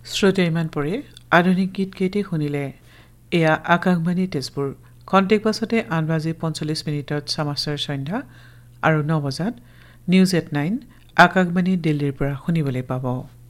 শ্ৰোতা ইমান পৰে আধুনিক গীত কেইটি শুনিলে। এয়া আকাশবাণী তেজপুৰ। খন্তেক পাছতে 8:45 সমাচাৰ সন্ধ্যা আৰু 9 বজাত নিউজ এট 9 আকাশবাণী দিল্লীৰ পৰা শুনিবলৈ পাব।